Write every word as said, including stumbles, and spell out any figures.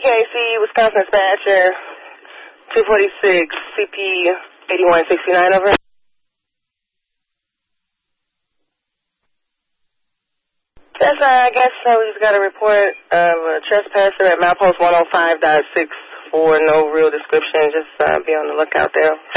K C, Wisconsin Dispatcher, two forty-six, C P eighty-one sixty-nine, over. Yes, uh, I guess uh, we just got a report of a trespasser at milepost one oh five point six four, no real description, just uh, be on the lookout there.